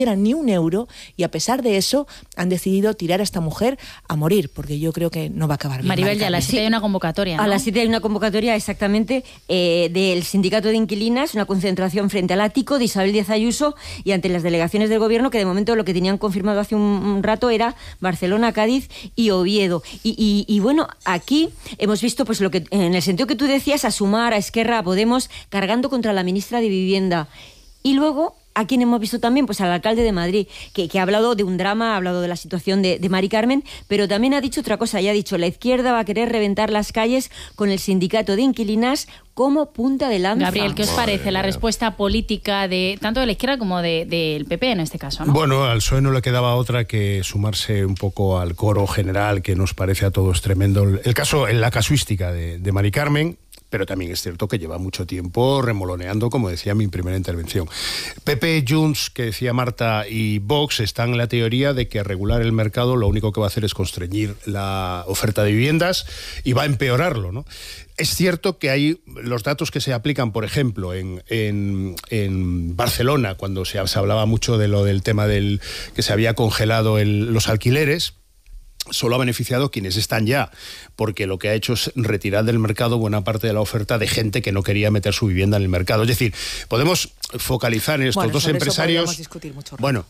ni un euro, y a pesar de eso han decidido tirar a esta mujer a morir, porque yo creo que no va a acabar bien. Maribel, ya a las 7 hay una convocatoria, ¿no? A las 7 hay una convocatoria, exactamente, del Sindicato de Inquilinas, una concentración frente al ático de Isabel Díaz Ayuso y ante las delegaciones del Gobierno, que de momento lo que tenían confirmado hace un rato era Barcelona, Cádiz y Oviedo. Y bueno, aquí hemos visto, pues lo que en el sentido que tú decías, a Sumar, a Esquerra, a Podemos, cargando contra la ministra de Vivienda. Y luego, ¿a quién hemos visto también? Pues al alcalde de Madrid, que ha hablado de un drama, ha hablado de la situación de Mari Carmen, pero también ha dicho otra cosa, ya ha dicho, la izquierda va a querer reventar las calles con el sindicato de inquilinas como punta de lanza. Gabriel, ¿qué os parece la respuesta política de tanto de la izquierda como del PP en este caso, ¿no? Bueno, al PSOE no le quedaba otra que sumarse un poco al coro general que nos parece a todos tremendo el caso, en la casuística de Mari Carmen. Pero también es cierto que lleva mucho tiempo remoloneando, como decía en mi primera intervención. PP, Junts, que decía Marta, y Vox están en la teoría de que regular el mercado lo único que va a hacer es constreñir la oferta de viviendas y va a empeorarlo, ¿no? Es cierto que hay los datos que se aplican, por ejemplo, en Barcelona, cuando se hablaba mucho de lo del tema del que se había congelado los alquileres, solo ha beneficiado quienes están ya, porque lo que ha hecho es retirar del mercado buena parte de la oferta de gente que no quería meter su vivienda en el mercado. Es decir, podemos focalizar en estos dos empresarios. Bueno,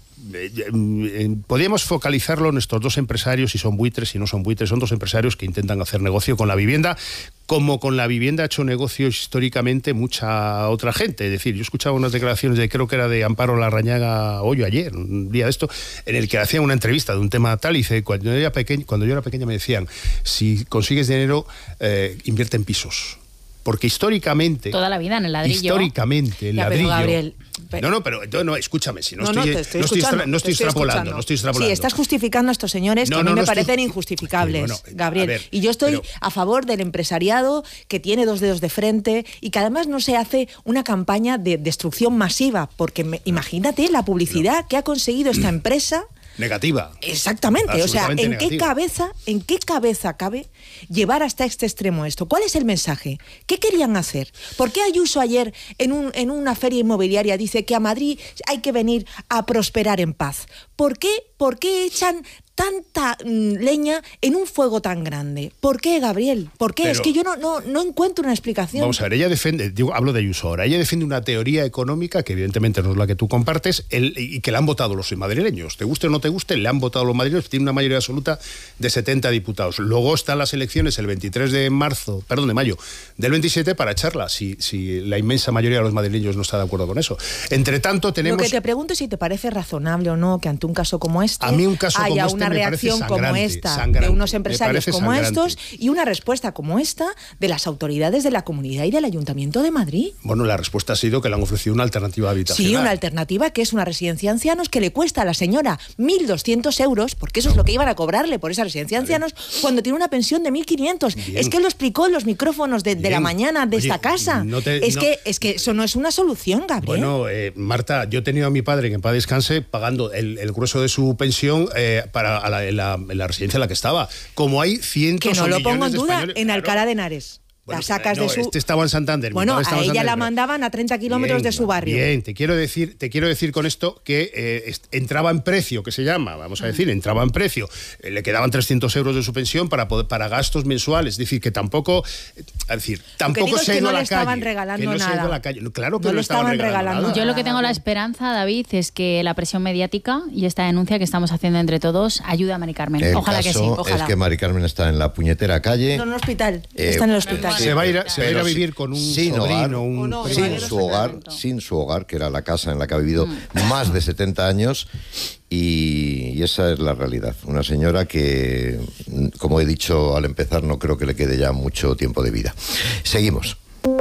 podríamos focalizarlo en estos dos empresarios, si son buitres, si no son buitres. Son dos empresarios que intentan hacer negocio con la vivienda, como con la vivienda ha hecho negocios históricamente mucha otra gente. Es decir, yo escuchaba unas declaraciones creo que era de Amparo Larrañaga hoy o ayer, un día de esto, en el que hacía una entrevista de un tema tal, y dice, cuando yo era pequeña me decían, si consigues dinero, invierte en pisos. Porque históricamente... Toda la vida en el ladrillo. Históricamente, el ladrillo... Gabriel, no, escúchame, si no estoy extrapolando. Sí, estás justificando a estos señores que a mí me parecen injustificables, Gabriel. Y yo estoy a favor del empresariado que tiene dos dedos de frente y que además no se hace una campaña de destrucción masiva, porque imagínate la publicidad que ha conseguido esta empresa... Negativa. Exactamente, o sea, ¿en qué cabeza cabe llevar hasta este extremo esto? ¿Cuál es el mensaje? ¿Qué querían hacer? ¿Por qué Ayuso ayer en una feria inmobiliaria dice que a Madrid hay que venir a prosperar en paz? ¿Por qué echan tanta leña en un fuego tan grande? ¿Por qué, Gabriel? ¿Por qué? Pero, es que yo no encuentro una explicación. Vamos a ver, ella defiende, hablo de Ayuso ahora, ella defiende una teoría económica que evidentemente no es la que tú compartes y que la han votado los madrileños. Te guste o no te guste, le han votado los madrileños, tiene una mayoría absoluta de 70 diputados. Luego están las elecciones el 23 de mayo del 27 para echarla, si la inmensa mayoría de los madrileños no está de acuerdo con eso. Entre tanto tenemos... Lo que te pregunto es si te parece razonable o no que ante un caso como este a mí un caso haya como este una reacción como esta de unos empresarios como estos y una respuesta como esta de las autoridades de la comunidad y del Ayuntamiento de Madrid. Bueno, la respuesta ha sido que le han ofrecido una alternativa habitacional. Sí, una alternativa que es una residencia de ancianos que le cuesta a la señora 1.200 euros, porque eso es lo que iban a cobrarle por esa residencia de ancianos, cuando tiene una pensión de 1.500. Es que lo explicó en los micrófonos de la mañana de esta casa. Es que eso no es una solución, Gabriel. Bueno, Marta, yo he tenido a mi padre, que en paz descanse, pagando el grueso de su pensión para la residencia en la que estaba. Como hay cientos que no lo pongo en duda, españoles, en Alcalá de Henares. Bueno, la sacas de su... Este estaba en Santander. Bueno, a ella la mandaban a 30 kilómetros de su barrio. Bien, te quiero decir con esto que entraba en precio, que se llama, vamos a decir, entraba en precio. Le quedaban 300 euros de su pensión para gastos mensuales. Es decir, que tampoco se ha ido a la calle. No le estaban regalando nada. Claro que no le estaban regalando nada. Yo lo que tengo la esperanza, David, es que la presión mediática y esta denuncia que estamos haciendo entre todos ayuda a Mari Carmen. Ojalá que sí. Es que Mari Carmen está en la puñetera calle. No, en el hospital. Está en el hospital. Se va a ir a vivir con un sobrino, sin su hogar, que era la casa en la que ha vivido más de 70 años, y esa es la realidad. Una señora que, como he dicho al empezar, no creo que le quede ya mucho tiempo de vida. Seguimos.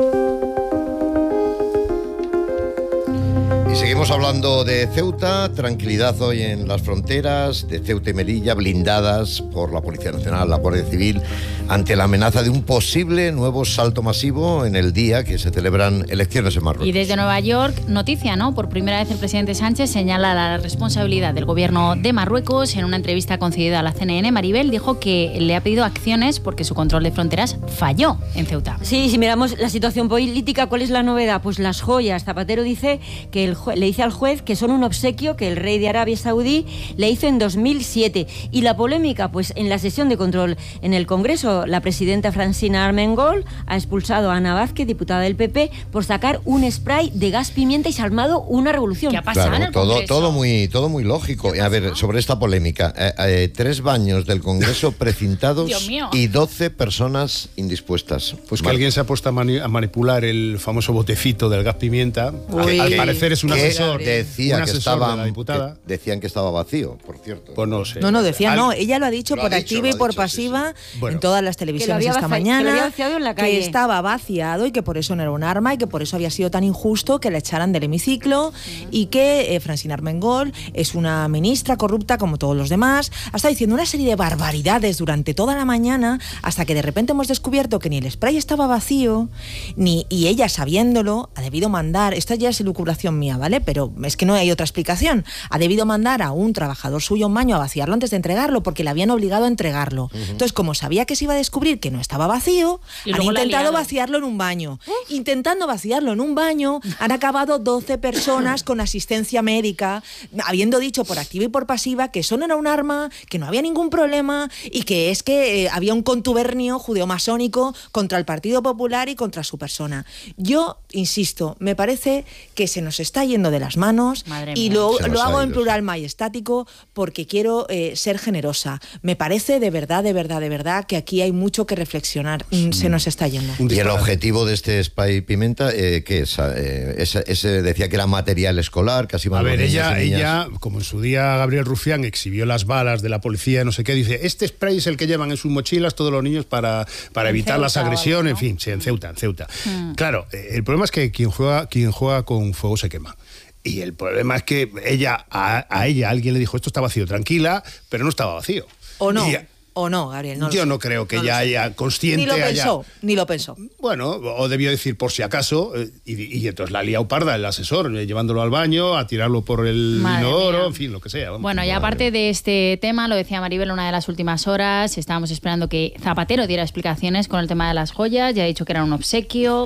Y seguimos hablando de Ceuta, tranquilidad hoy en las fronteras de Ceuta y Melilla, blindadas por la Policía Nacional, la Guardia Civil, ante la amenaza de un posible nuevo salto masivo en el día que se celebran elecciones en Marruecos. Y desde Nueva York, noticia, ¿no? Por primera vez el presidente Sánchez señala la responsabilidad del gobierno de Marruecos. En una entrevista concedida a la CNN, Maribel dijo que le ha pedido acciones porque su control de fronteras falló en Ceuta. Sí, si miramos la situación política, ¿cuál es la novedad? Pues las joyas. Zapatero dice que le dice al juez que son un obsequio que el rey de Arabia Saudí le hizo en 2007. Y la polémica, pues en la sesión de control en el Congreso, la presidenta Francina Armengol ha expulsado a Ana Vázquez, diputada del PP, por sacar un spray de gas pimienta y se ha armado una revolución. ¿Qué ha pasado en el Congreso? Todo muy lógico. A ver, sobre esta polémica, 3 baños del Congreso precintados y 12 personas indispuestas. Pues que alguien se ha puesto a manipular el famoso botecito del gas pimienta. Al parecer es un asesor. Decía que estaba, la diputada. Decían que estaba vacío, por cierto. Pues no sé. No, decía no. Ella lo ha dicho por activa y por pasiva en todas las televisiones esta mañana. Que estaba vaciado y que por eso no era un arma y que por eso había sido tan injusto que la echaran del hemiciclo y que Francina Armengol es una ministra corrupta como todos los demás. Ha estado diciendo una serie de barbaridades durante toda la mañana hasta que de repente hemos descubierto que ni el spray estaba vacío y ella, sabiéndolo, ha debido mandar, esto ya es elucubración mía, ¿vale? Pero es que no hay otra explicación. Ha debido mandar a un trabajador suyo un baño a vaciarlo antes de entregarlo porque le habían obligado a entregarlo. Entonces, como sabía que se iba a descubrir que no estaba vacío, han intentado vaciarlo en un baño. Intentando vaciarlo en un baño, han acabado 12 personas con asistencia médica, habiendo dicho por activa y por pasiva que eso no era un arma, que no había ningún problema y que es que había un contubernio judeomasónico contra el Partido Popular y contra su persona. Yo, insisto, me parece que se nos está yendo de las manos y lo hago en plural majestático porque quiero ser generosa. Me parece de verdad que aquí hay mucho que reflexionar. Se nos está yendo. ¿Y el objetivo de este spray pimenta qué es? Ese decía que era material escolar, casi más. A ver, ella, como en su día Gabriel Rufián exhibió las balas de la policía, no sé qué, dice, este spray es el que llevan en sus mochilas todos los niños para evitar las agresiones, en fin, sí, en Ceuta. Claro, el problema es que quien juega con fuego se quema. Y el problema es que a ella alguien le dijo, esto está vacío, tranquila, pero no estaba vacío. ¿O no? ¿O no, Gabriel? Yo no creo que ella haya consciente. Ni lo pensó. Bueno, o debió decir por si acaso, y entonces la ha liado parda el asesor, llevándolo al baño, a tirarlo por el inodoro, en fin, lo que sea. Vamos. Bueno, y aparte de este tema, lo decía Maribel una de las últimas horas, estábamos esperando que Zapatero diera explicaciones con el tema de las joyas, ya ha dicho que era un obsequio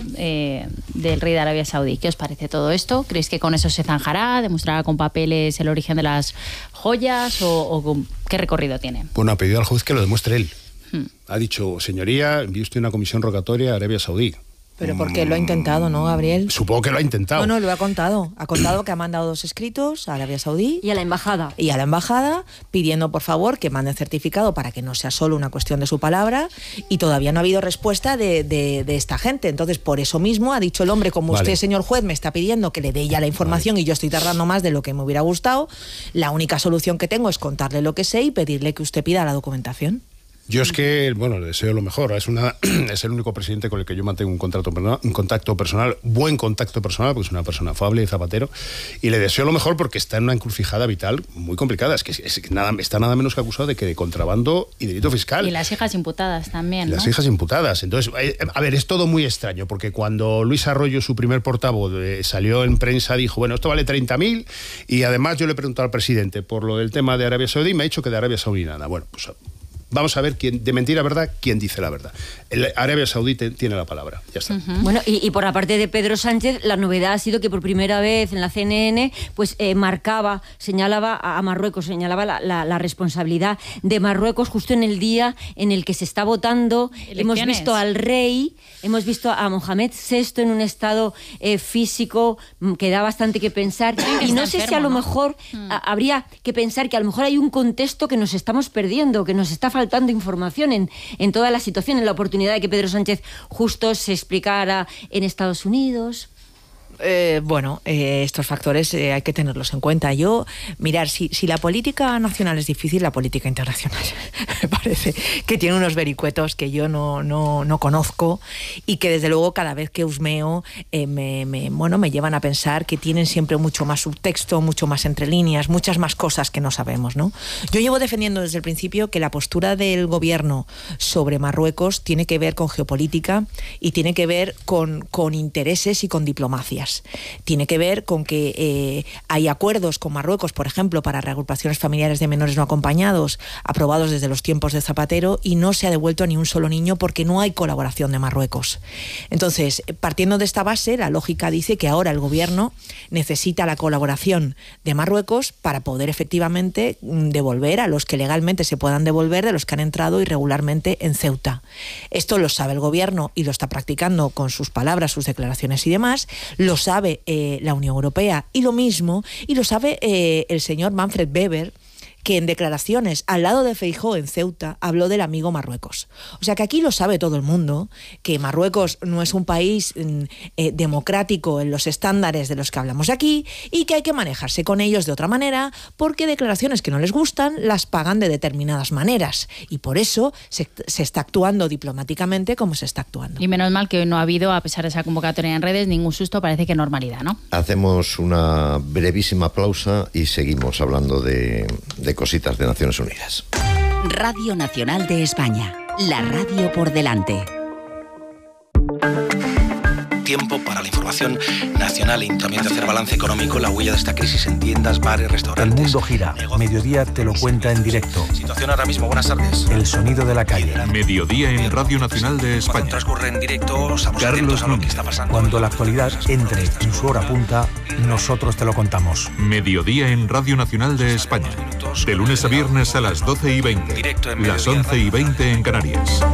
del rey de Arabia Saudí. ¿Qué os parece todo esto? ¿Creéis que con eso se zanjará, demostrará con papeles el origen de las joyas o qué recorrido tiene? Bueno, ha pedido al juez que lo demuestre él. Ha dicho, señoría, envíe usted una comisión rogatoria a Arabia Saudí. Pero porque lo ha intentado, ¿no, Gabriel? Supongo que lo ha intentado. No, lo ha contado. Ha contado que ha mandado 2 escritos a Arabia Saudí. Y a la embajada. Pidiendo, por favor, que manden certificado para que no sea solo una cuestión de su palabra. Y todavía no ha habido respuesta de esta gente. Entonces, por eso mismo ha dicho el hombre, como usted, señor juez, me está pidiendo que le dé ya la información y yo estoy tardando más de lo que me hubiera gustado, la única solución que tengo es contarle lo que sé y pedirle que usted pida la documentación. Yo es que, le deseo lo mejor. Es el único presidente con el que yo mantengo un contacto personal, buen contacto personal, porque es una persona afable y Zapatero, y le deseo lo mejor porque está en una encrucijada vital muy complicada. Es que está nada menos que acusado de contrabando y delito fiscal. Y las hijas imputadas también, ¿no? Las hijas imputadas. Entonces, a ver, es todo muy extraño, porque cuando Luis Arroyo, su primer portavoz, salió en prensa, dijo, bueno, esto vale 30.000, y además yo le he preguntado al presidente por lo del tema de Arabia Saudí, y me ha dicho que de Arabia Saudí nada. Bueno, pues vamos a ver de mentira a verdad quién dice la verdad. Arabia Saudí tiene la palabra, ya está. Bueno, y por la parte de Pedro Sánchez, la novedad ha sido que por primera vez en la CNN pues señalaba a Marruecos, señalaba la responsabilidad de Marruecos justo en el día en el que se está votando. Elecciones. Hemos visto al rey, hemos visto a Mohamed VI en un estado físico que da bastante que pensar. Y no sé si a lo mejor habría que pensar que a lo mejor hay un contexto que nos estamos perdiendo, que nos está faltando información en toda la situación, en la oportunidad de que Pedro Sánchez justo se explicara en Estados Unidos. Estos factores hay que tenerlos en cuenta. Mirar, si la política nacional es difícil, la política internacional me parece que tiene unos vericuetos que yo no conozco y que desde luego cada vez que husmeo me llevan a pensar que tienen siempre mucho más subtexto, mucho más entre líneas, muchas más cosas que no sabemos, ¿no? Yo llevo defendiendo desde el principio que la postura del gobierno sobre Marruecos tiene que ver con geopolítica y tiene que ver con intereses y con diplomacia. familias. Tiene que ver con que hay acuerdos con Marruecos, por ejemplo, para reagrupaciones familiares de menores no acompañados, aprobados desde los tiempos de Zapatero, y no se ha devuelto ni un solo niño porque no hay colaboración de Marruecos. Entonces, partiendo de esta base, la lógica dice que ahora el gobierno necesita la colaboración de Marruecos para poder efectivamente devolver a los que legalmente se puedan devolver, de los que han entrado irregularmente en Ceuta. Esto lo sabe el gobierno y lo está practicando con sus palabras, sus declaraciones y demás. Lo sabe la Unión Europea y lo sabe el señor Manfred Weber, que en declaraciones al lado de Feijóo en Ceuta habló del amigo Marruecos. O sea que aquí lo sabe todo el mundo, que Marruecos no es un país democrático en los estándares de los que hablamos aquí y que hay que manejarse con ellos de otra manera, porque declaraciones que no les gustan las pagan de determinadas maneras, y por eso se está actuando diplomáticamente como se está actuando. Y menos mal que hoy no ha habido, a pesar de esa convocatoria en redes, ningún susto, parece que normalidad, ¿no? Hacemos una brevísima pausa y seguimos hablando de cositas de Naciones Unidas. Radio Nacional de España, la radio por delante. Tiempo para la información nacional y también de hacer balance económico, la huella de esta crisis en tiendas, bares, restaurantes. El mundo gira. Mediodía te lo cuenta en directo. Situación ahora mismo. Buenas tardes. El sonido de la calle. Mediodía en Radio Nacional de España. Cuando transcurre en directo, estamos atentos a lo que está pasando. Cuando la actualidad entre en su hora punta, nosotros te lo contamos. Mediodía en Radio Nacional de España. De lunes a viernes a las 12:20. Directo en las 11:20 en Canarias.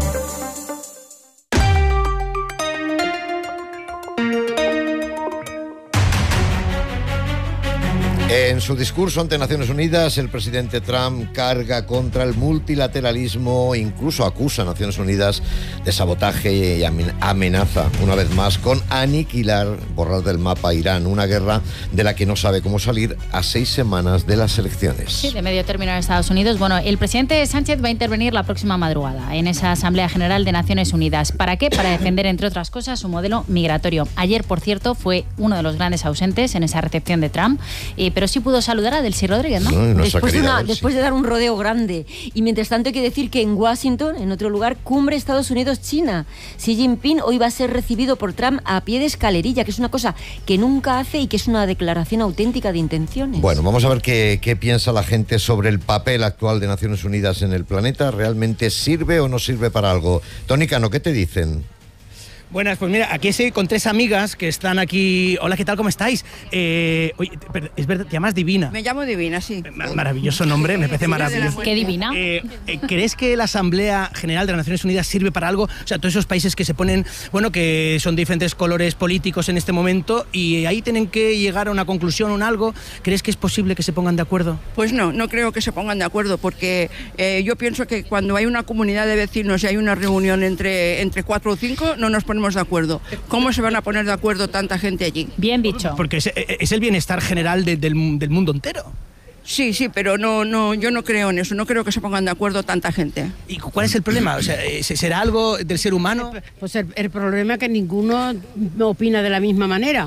En su discurso ante Naciones Unidas, el presidente Trump carga contra el multilateralismo, incluso acusa a Naciones Unidas de sabotaje y amenaza, una vez más, con aniquilar, borrar del mapa a Irán, una guerra de la que no sabe cómo salir a 6 semanas de las elecciones. Sí, de medio término en Estados Unidos. Bueno, el presidente Sánchez va a intervenir la próxima madrugada en esa Asamblea General de Naciones Unidas. ¿Para qué? Para defender, entre otras cosas, su modelo migratorio. Ayer, por cierto, fue uno de los grandes ausentes en esa recepción de Trump, pero sí pudo saludar a Delcy Rodríguez, ¿no? Después de dar un rodeo grande. Y mientras tanto hay que decir que en Washington, en otro lugar, cumbre Estados Unidos-China. Xi Jinping hoy va a ser recibido por Trump a pie de escalerilla, que es una cosa que nunca hace y que es una declaración auténtica de intenciones. Bueno, vamos a ver qué piensa la gente sobre el papel actual de Naciones Unidas en el planeta. ¿Realmente sirve o no sirve para algo? Tony Cano, ¿qué te dicen? Buenas, pues mira, aquí estoy con 3 amigas que están aquí. Hola, ¿qué tal? ¿Cómo estáis? Oye, es verdad, ¿te llamas Divina? Me llamo Divina, sí. Maravilloso nombre, me parece maravilloso. ¿Qué Divina? ¿Crees que la Asamblea General de las Naciones Unidas sirve para algo? O sea, todos esos países que se ponen, bueno, que son de diferentes colores políticos en este momento y ahí tienen que llegar a una conclusión o un algo. ¿Crees que es posible que se pongan de acuerdo? Pues no creo que se pongan de acuerdo porque yo pienso que cuando hay una comunidad de vecinos y hay una reunión entre 4 o 5, no nos ponemos de acuerdo. ¿Cómo se van a poner de acuerdo tanta gente allí? Bien dicho. Porque es el bienestar general del mundo entero. Sí, pero no, yo no creo en eso, no creo que se pongan de acuerdo tanta gente. ¿Y cuál es el problema? O sea, ¿será algo del ser humano? Pues el problema es que ninguno opina de la misma manera.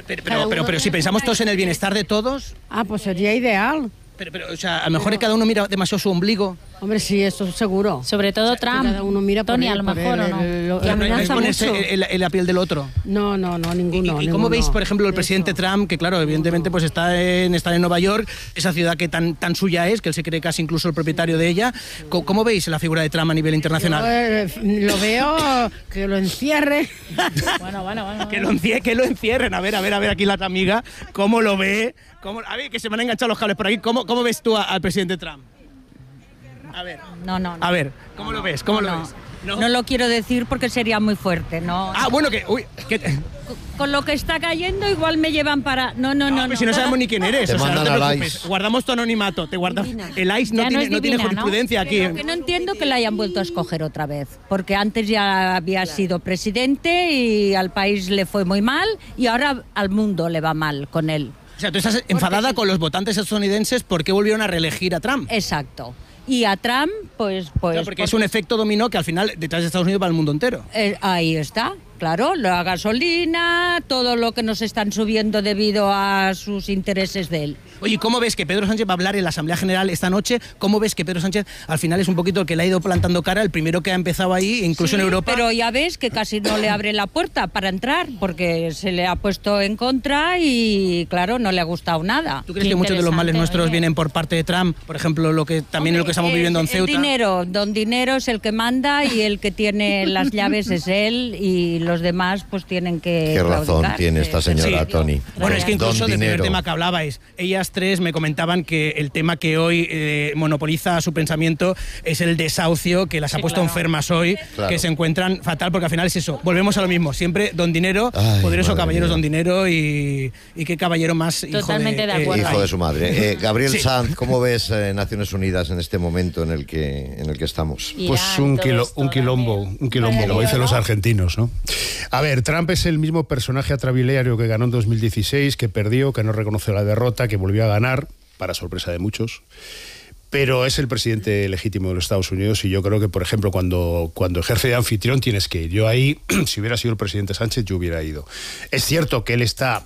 Pero si pensamos todos en el bienestar de todos... Pues sería ideal. Pero o sea, a lo mejor cada uno mira demasiado su ombligo. Hombre, sí, eso seguro. Sobre todo Trump. Cada uno mira Tony, por a lo mejor, ¿o no? Que amenaza ponerse en la piel del otro. No, ninguno. ¿Y cómo veis, por ejemplo, el presidente Trump, que claro, evidentemente pues está en Nueva York, esa ciudad que tan suya es, que él se cree casi incluso el propietario de ella? ¿Cómo veis la figura de Trump a nivel internacional? Lo veo que lo encierre. Bueno. Que lo encierren. A ver, aquí la amiga, ¿cómo lo ve? A ver, que se me han enganchado los cables por aquí. ¿Cómo ves tú al presidente Trump? A ver. No. A ver, ¿cómo lo ves? No lo quiero decir porque sería muy fuerte, ¿no? Bueno, Con lo que está cayendo igual me llevan para... No. Si no sabemos ni quién eres, te no te preocupes. ICE. Guardamos tu anonimato, el ICE no tiene jurisprudencia aquí. Pero que no entiendo que la hayan vuelto a escoger otra vez, porque antes ya había sido presidente y al país le fue muy mal y ahora al mundo le va mal con él. O sea, tú estás enfadada con los votantes estadounidenses porque volvieron a reelegir a Trump. Exacto. Y a Trump, pues claro, porque es un efecto dominó que al final detrás de Estados Unidos va el mundo entero. Ahí está, claro, la gasolina, todo lo que nos están subiendo debido a sus intereses de él. Oye, ¿cómo ves que Pedro Sánchez va a hablar en la Asamblea General esta noche? ¿Cómo ves que Pedro Sánchez al final es un poquito el que le ha ido plantando cara, el primero que ha empezado ahí, incluso en Europa? Pero ya ves que casi no le abre la puerta para entrar, porque se le ha puesto en contra y, claro, no le ha gustado nada. ¿Tú crees que muchos de los males nuestros vienen por parte de Trump? Por ejemplo, lo que estamos viviendo en Ceuta. Don Dinero es el que manda y el que tiene las llaves es él y los demás pues tienen que Qué razón tiene esta señora, Tony. Bueno, es que incluso del primer tema que hablabais, ellas tres me comentaban que el tema que hoy monopoliza su pensamiento es el desahucio, que las ha puesto enfermas hoy, que se encuentran fatal, porque al final es eso, volvemos a lo mismo, siempre Don Dinero, poderoso caballero Don Dinero y qué caballero más totalmente de acuerdo. Hijo de su madre. Gabriel Sanz, ¿cómo ves Naciones Unidas en este momento en el que estamos? Pues un quilombo, como dicen los argentinos, ¿no? A ver, Trump es el mismo personaje atrabiliario que ganó en 2016, que perdió, que no reconoció la derrota, que volvió a ganar, para sorpresa de muchos. Pero es el presidente legítimo de los Estados Unidos y yo creo que, por ejemplo, cuando ejerce de anfitrión tienes que ir. Yo ahí, si hubiera sido el presidente Sánchez, yo hubiera ido. Es cierto que él está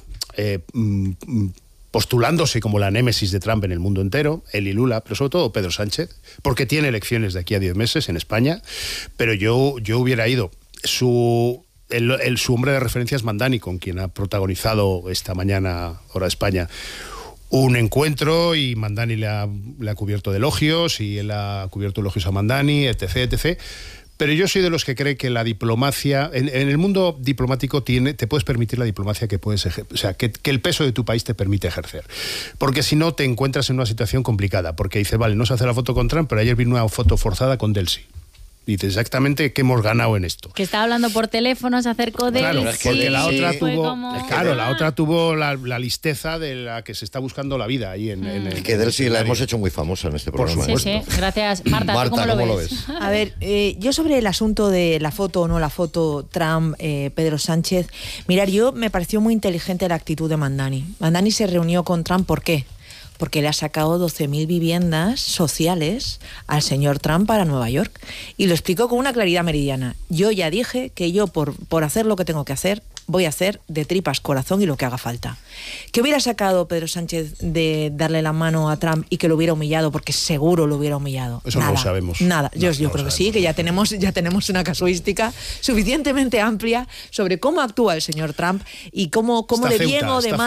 postulándose como la némesis de Trump en el mundo entero, él y Lula, pero sobre todo Pedro Sánchez, porque tiene elecciones de aquí a 10 meses en España, pero yo hubiera ido. Su hombre de referencia es Mandani, con quien ha protagonizado esta mañana, hora de España, un encuentro, y Mandani le ha cubierto de elogios y él ha cubierto elogios a Mandani, etc, etc. Pero yo soy de los que cree que la diplomacia, en el mundo diplomático te puedes permitir la diplomacia que puedes ejercer, o sea, que el peso de tu país te permite ejercer. Porque si no te encuentras en una situación complicada, porque dices, vale, no se hace la foto con Trump, pero ayer vino una foto forzada con Delcy. Dice exactamente qué hemos ganado en esto. Que estaba hablando por teléfono, se acercó de él. Claro, porque la otra tuvo la listeza de la que se está buscando la vida ahí en el. Que Delcy la hemos hecho muy famosa en este programa. Sí. Gracias. Marta, ¿cómo lo ves? A ver, yo sobre el asunto de la foto o no la foto Trump, Pedro Sánchez, mirar, me pareció muy inteligente la actitud de Mandani. Mandani se reunió con Trump, ¿por qué? Porque le ha sacado 12.000 viviendas sociales al señor Trump para Nueva York. Y lo explicó con una claridad meridiana. Yo ya dije que yo, por hacer lo que tengo que hacer, voy a hacer de tripas corazón y lo que haga falta. ¿Qué hubiera sacado Pedro Sánchez de darle la mano a Trump y que lo hubiera humillado? Porque seguro lo hubiera humillado. Eso nada, no lo sabemos. Nada. Yo creo que sí, que ya tenemos una casuística suficientemente amplia sobre cómo actúa el señor Trump y cómo de bien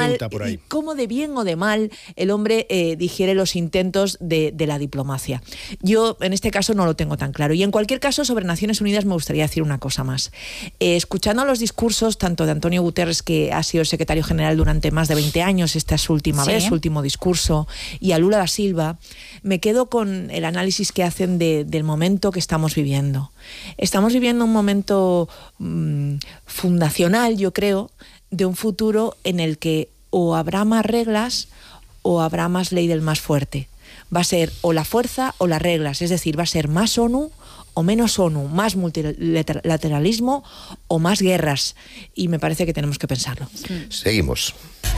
o de mal el hombre digiere los intentos de la diplomacia. Yo en este caso no lo tengo tan claro. Y en cualquier caso, sobre Naciones Unidas me gustaría decir una cosa más. Escuchando los discursos tanto de Antonio Guterres, que ha sido el secretario general durante más de 20 años, esta es su última vez, su último discurso, y a Lula da Silva, me quedo con el análisis que hacen del momento que estamos viviendo. Estamos viviendo un momento fundacional, yo creo, de un futuro en el que o habrá más reglas o habrá más ley del más fuerte. Va a ser o la fuerza o las reglas, es decir, va a ser más ONU o menos ONU, más multilateralismo o más guerras. Y me parece que tenemos que pensarlo. Seguimos.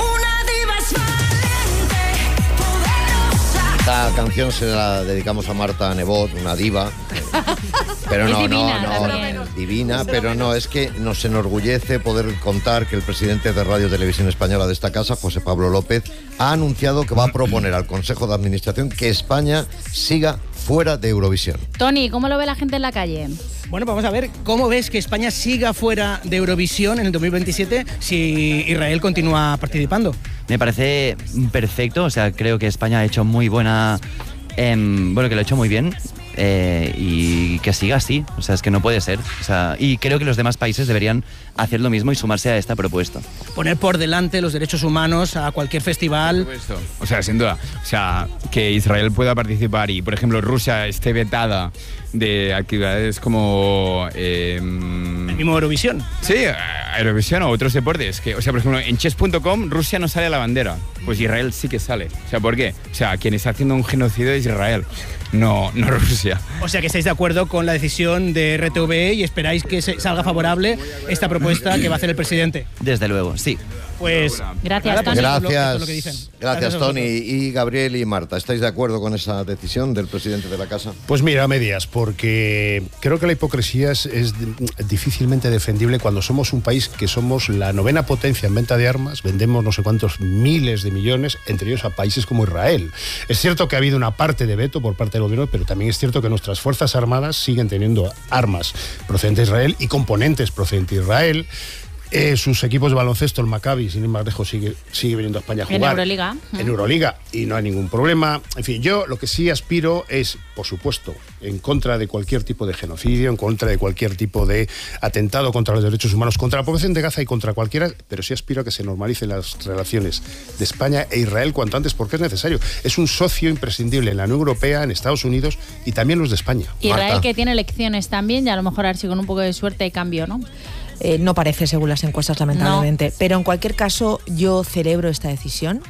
Esta canción se la dedicamos a Marta Nebot, una diva. Pero divina, pero no, es que nos enorgullece poder contar que el presidente de Radio Televisión Española de esta casa, José Pablo López, ha anunciado que va a proponer al Consejo de Administración que España siga fuera de Eurovisión. Tony, ¿cómo lo ve la gente en la calle? Bueno, vamos a ver, ¿cómo ves que España siga fuera de Eurovisión en el 2027 si Israel continúa participando? Me parece perfecto, o sea, creo que España ha hecho muy buena... que lo ha hecho muy bien y que siga así, o sea, es que no puede ser. O sea, y creo que los demás países deberían hacer lo mismo y sumarse a esta propuesta. Poner por delante los derechos humanos a cualquier festival. O sea, sin duda. O sea, que Israel pueda participar y, por ejemplo, Rusia esté vetada de actividades como... el mismo Eurovisión. Sí, Eurovisión o otros deportes. Que, o sea, por ejemplo, en chess.com Rusia no sale a la bandera. Pues Israel sí que sale. O sea, ¿por qué? O sea, quien está haciendo un genocidio es Israel, no Rusia. O sea, que estáis de acuerdo con la decisión de RTV y esperáis que salga favorable esta propuesta que va a hacer el presidente. Desde luego, sí. Pues gracias, Tony. Gracias, Tony. Y Gabriel y Marta, ¿estáis de acuerdo con esa decisión del presidente de la Casa? Pues mira, a medias, porque creo que la hipocresía es difícilmente defendible cuando somos un país que somos la 9ª potencia en venta de armas, vendemos no sé cuántos miles de millones, entre ellos a países como Israel. Es cierto que ha habido una parte de veto por parte del gobierno, pero también es cierto que nuestras Fuerzas Armadas siguen teniendo armas procedentes de Israel y componentes procedentes de Israel. Sus equipos de baloncesto, el Maccabi, sin ir más lejos, sigue viniendo a España a jugar. En Euroliga, y no hay ningún problema. En fin, yo lo que sí aspiro es, por supuesto, en contra de cualquier tipo de genocidio, en contra de cualquier tipo de atentado contra los derechos humanos, contra la población de Gaza y contra cualquiera, pero sí aspiro a que se normalicen las relaciones de España e Israel cuanto antes, porque es necesario. Es un socio imprescindible en la Unión Europea, en Estados Unidos y también los de España. Israel, Marta, que tiene elecciones también, y a lo mejor a ver si con un poco de suerte hay cambio, ¿no? No parece, según las encuestas, lamentablemente. No. Pero en cualquier caso, yo celebro esta decisión.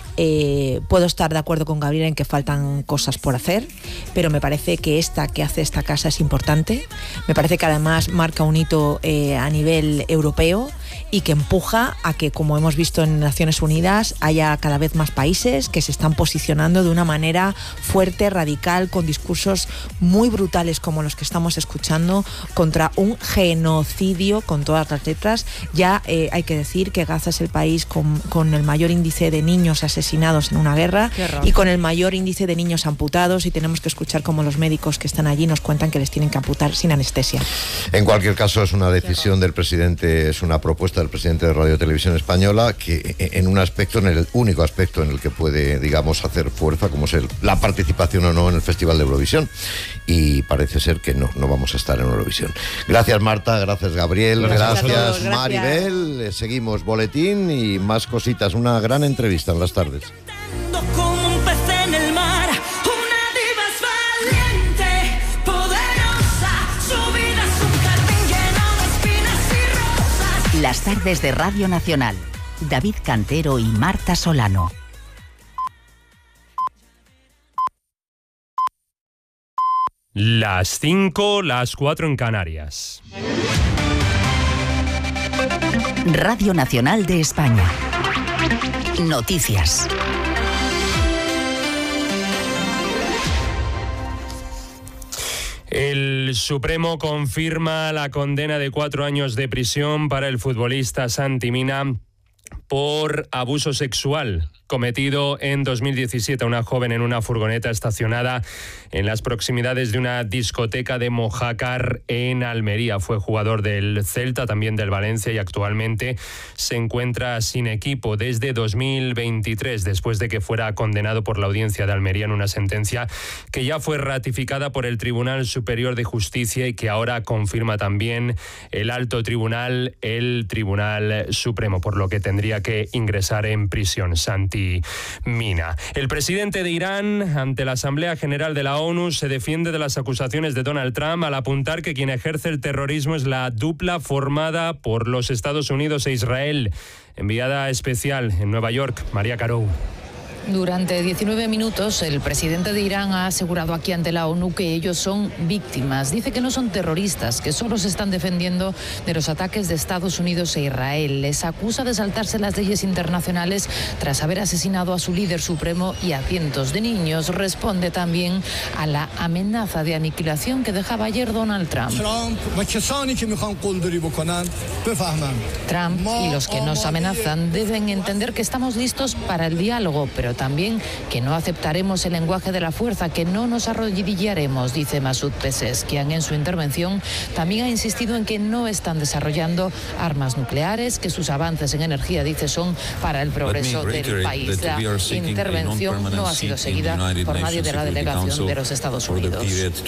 Puedo estar de acuerdo con Gabriel en que faltan cosas por hacer, pero me parece que esta que hace esta casa es importante. Me parece que además marca un hito a nivel europeo y que empuja a que, como hemos visto en Naciones Unidas, haya cada vez más países que se están posicionando de una manera fuerte, radical, con discursos muy brutales como los que estamos escuchando contra un genocidio con todas las letras. Ya hay que decir que Gaza es el país con el mayor índice de niños asesinados en una guerra y con el mayor índice de niños amputados, y tenemos que escuchar cómo los médicos que están allí nos cuentan que les tienen que amputar sin anestesia. En cualquier caso, es una decisión del presidente, es una propuesta del presidente de Radio Televisión Española que en un aspecto, en el único aspecto en el que puede, digamos, hacer fuerza, como es la participación o no en el Festival de Eurovisión, y parece ser que no vamos a estar en Eurovisión. Gracias, Marta, gracias, Gabriel, gracias Maribel. Seguimos boletín y más cositas, una gran entrevista en las tardes. Como un pez en el mar, una diva es valiente, poderosa, su vida es un jardín lleno de espinas y rosas. Las tardes de Radio Nacional. David Cantero y Marta Solano. Las 5, las 4 en Canarias. Radio Nacional de España. Noticias. El Supremo confirma la condena de 4 años de prisión para el futbolista Santi Mina por abuso sexual cometido en 2017 a una joven en una furgoneta estacionada en las proximidades de una discoteca de Mojácar en Almería. Fue jugador del Celta, también del Valencia, y actualmente se encuentra sin equipo desde 2023, después de que fuera condenado por la Audiencia de Almería en una sentencia que ya fue ratificada por el Tribunal Superior de Justicia y que ahora confirma también el Alto Tribunal, el Tribunal Supremo, por lo que tendría que ingresar en prisión Santi Mina. El presidente de Irán, ante la Asamblea General de la ONU, se defiende de las acusaciones de Donald Trump al apuntar que quien ejerce el terrorismo es la dupla formada por los Estados Unidos e Israel. Enviada especial en Nueva York, María Carou. Durante 19 minutos, el presidente de Irán ha asegurado aquí ante la ONU que ellos son víctimas. Dice que no son terroristas, que solo se están defendiendo de los ataques de Estados Unidos e Israel. Les acusa de saltarse las leyes internacionales tras haber asesinado a su líder supremo y a cientos de niños. Responde también a la amenaza de aniquilación que dejaba ayer Donald Trump. Trump y los que nos amenazan deben entender que estamos listos para el diálogo, pero también que no aceptaremos el lenguaje de la fuerza, que no nos arrodillaremos, dice Masoud Pezeshkian en su intervención. También ha insistido en que no están desarrollando armas nucleares, que sus avances en energía, dice, son para el progreso del país. La intervención no ha sido seguida por nadie de la delegación de los Estados Unidos.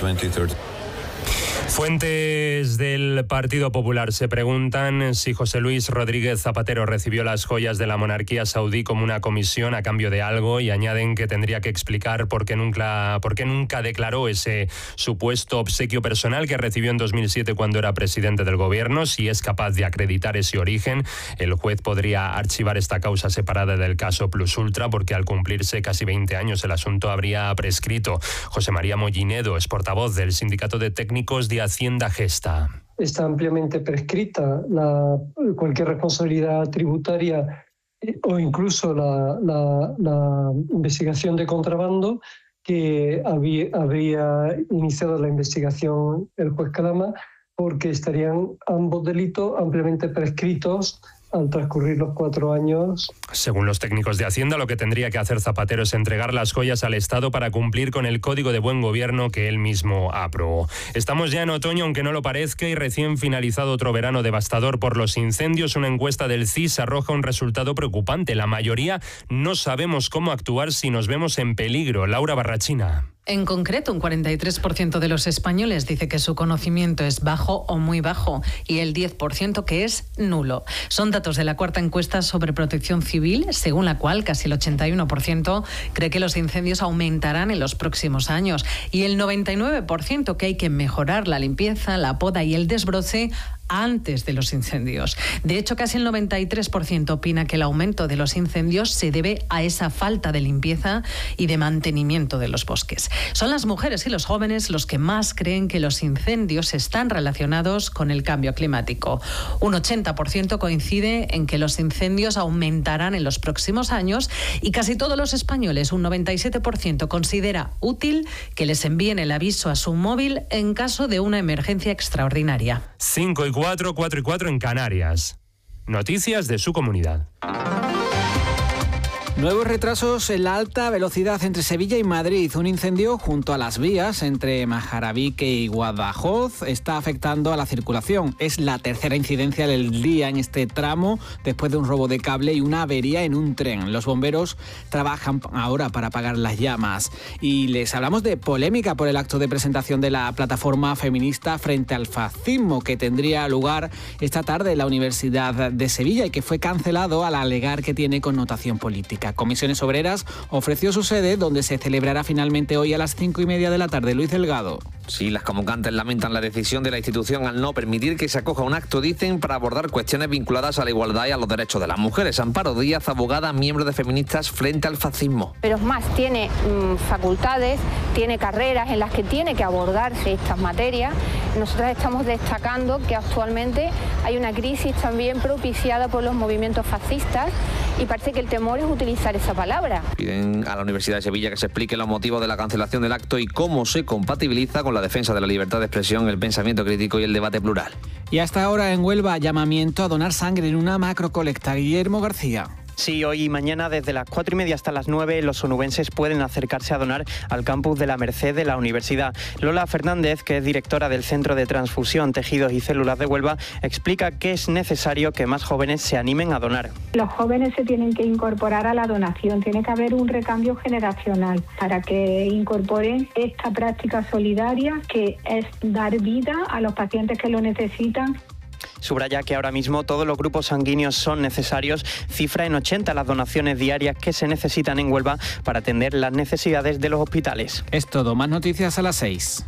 Fuentes del Partido Popular se preguntan si José Luis Rodríguez Zapatero recibió las joyas de la monarquía saudí como una comisión a cambio de algo, y añaden que tendría que explicar por qué nunca declaró ese supuesto obsequio personal que recibió en 2007 cuando era presidente del gobierno. Si es capaz de acreditar ese origen, el juez podría archivar esta causa separada del caso Plus Ultra, porque al cumplirse casi 20 años el asunto habría prescrito. José María Mollinedo es portavoz del Sindicato de Técnicos de Hacienda Gesta. Está ampliamente prescrita cualquier responsabilidad tributaria o incluso la investigación de contrabando, que habría iniciado la investigación el juez Calama, porque estarían ambos delitos ampliamente prescritos al transcurrir los 4 años. Según los técnicos de Hacienda, lo que tendría que hacer Zapatero es entregar las joyas al Estado para cumplir con el Código de Buen Gobierno que él mismo aprobó. Estamos ya en otoño, aunque no lo parezca, y recién finalizado otro verano devastador por los incendios. Una encuesta del CIS arroja un resultado preocupante. La mayoría no sabemos cómo actuar si nos vemos en peligro. Laura Barrachina. En concreto, un 43% de los españoles dice que su conocimiento es bajo o muy bajo y el 10% que es nulo. Son datos de la cuarta encuesta sobre protección civil, según la cual casi el 81% cree que los incendios aumentarán en los próximos años y el 99% que hay que mejorar la limpieza, la poda y el desbroce antes de los incendios. De hecho, casi el 93% opina que el aumento de los incendios se debe a esa falta de limpieza y de mantenimiento de los bosques. Son las mujeres y los jóvenes los que más creen que los incendios están relacionados con el cambio climático. Un 80% coincide en que los incendios aumentarán en los próximos años y casi todos los españoles, un 97%, considera útil que les envíen el aviso a su móvil en caso de una emergencia extraordinaria. 5:04, 4:04 en Canarias. Noticias de su comunidad. Nuevos retrasos en la alta velocidad entre Sevilla y Madrid. Un incendio junto a las vías entre Majarabique y Guadajoz está afectando a la circulación. Es la tercera incidencia del día en este tramo después de un robo de cable y una avería en un tren. Los bomberos trabajan ahora para apagar las llamas. Y les hablamos de polémica por el acto de presentación de la plataforma feminista frente al fascismo que tendría lugar esta tarde en la Universidad de Sevilla y que fue cancelado al alegar que tiene connotación política. Comisiones Obreras ofreció su sede, donde se celebrará finalmente hoy a las 5:30 de la tarde. Luis Delgado. Sí, las convocantes lamentan la decisión de la institución al no permitir que se acoja un acto, dicen, para abordar cuestiones vinculadas a la igualdad y a los derechos de las mujeres. Amparo Díaz, abogada, miembro de Feministas frente al fascismo. Pero es más, tiene facultades, tiene carreras en las que tiene que abordarse estas materias. Nosotros estamos destacando que actualmente hay una crisis también propiciada por los movimientos fascistas y parece que el temor es utilizar esa palabra. Piden a la Universidad de Sevilla que se explique los motivos de la cancelación del acto y cómo se compatibiliza con la defensa de la libertad de expresión, el pensamiento crítico y el debate plural. Y hasta ahora en Huelva, llamamiento a donar sangre en una macrocolecta. Guillermo García. Sí, hoy y mañana desde las 4:30 hasta las 9 los onubenses pueden acercarse a donar al campus de la Merced de la universidad. Lola Fernández, que es directora del Centro de Transfusión, Tejidos y Células de Huelva, explica que es necesario que más jóvenes se animen a donar. Los jóvenes se tienen que incorporar a la donación, tiene que haber un recambio generacional para que incorporen esta práctica solidaria que es dar vida a los pacientes que lo necesitan. Subraya que ahora mismo todos los grupos sanguíneos son necesarios, cifra en 80 las donaciones diarias que se necesitan en Huelva para atender las necesidades de los hospitales. Es todo, más noticias a las 6.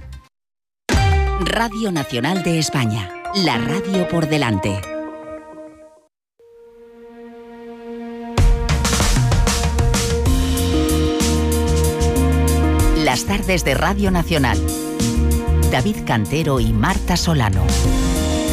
Radio Nacional de España, la radio por delante. Las tardes de Radio Nacional. David Cantero y Marta Solano.